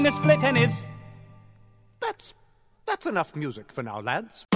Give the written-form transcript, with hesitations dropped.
The split ends. That's enough music for now, lads.